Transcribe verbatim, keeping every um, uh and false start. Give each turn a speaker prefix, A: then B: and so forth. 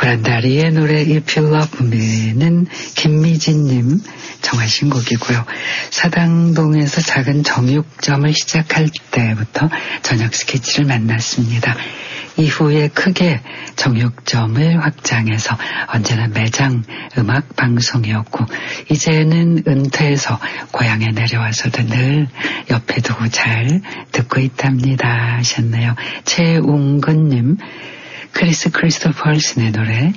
A: 브란다리의 노래 If You Love Me는 김미진님 정하신 곡이고요. 사당동에서 작은 정육점을 시작할 때부터 저녁 스케치를 만났습니다. 이후에 크게 정육점을 확장해서 언제나 매장 음악 방송이었고 이제는 은퇴해서 고향에 내려와서도 늘 옆에 두고 잘 듣고 있답니다 하셨네요. 최웅근님, 크리스 크리스토퍼슨의 노래